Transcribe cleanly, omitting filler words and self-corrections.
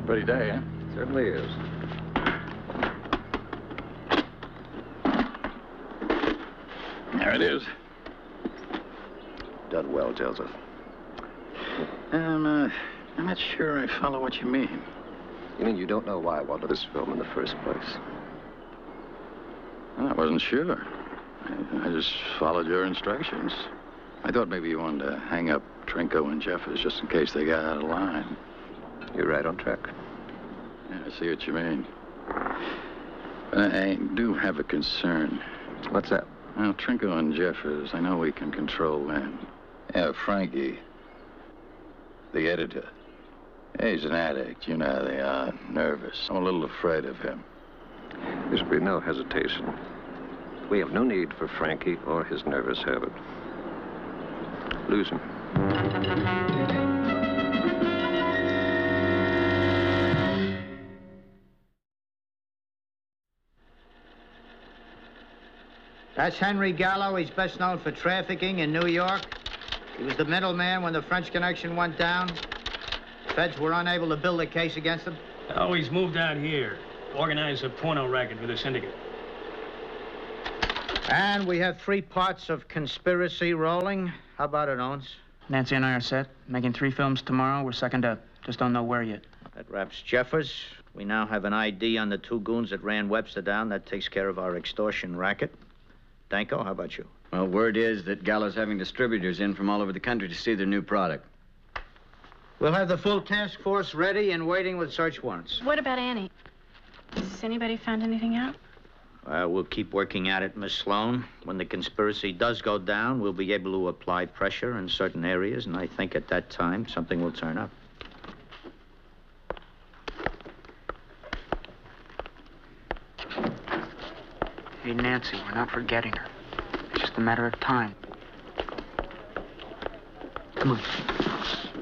Pretty day, huh? Certainly is. There it is. Done well, Joseph. I'm not sure I follow what you mean. You mean you don't know why I wanted this film in the first place? I wasn't sure. I just followed your instructions. I thought maybe you wanted to hang up Trinko and Jeffers just in case they got out of line. You're right on track. Yeah, I see what you mean. But I do have a concern. What's that? Well, Trinko and Jeffers, I know we can control them. Yeah, Frankie, the editor. He's an addict. You know how they are. Nervous. I'm a little afraid of him. There should be no hesitation. We have no need for Frankie or his nervous habit. Lose him. That's Henry Gallo. He's best known for trafficking in New York. He was the middleman when the French connection went down. Feds were unable to build a case against him. Oh, he's moved out here. Organized a porno racket with a syndicate. And we have 3 parts of conspiracy rolling. How about it, Owens? Nancy and I are set. Making 3 films tomorrow. We're second up. Just don't know where yet. That wraps Jeffers. We now have an ID on the 2 goons that ran Webster down. That takes care of our extortion racket. Danko, how about you? Well, word is that Gallo's having distributors in from all over the country to see their new product. We'll have the full task force ready and waiting with search warrants. What about Annie? Has anybody found anything out? We'll keep working at it, Miss Sloan. When the conspiracy does go down, we'll be able to apply pressure in certain areas, and I think at that time something will turn up. Hey, Nancy, we're not forgetting her. It's just a matter of time. Come on.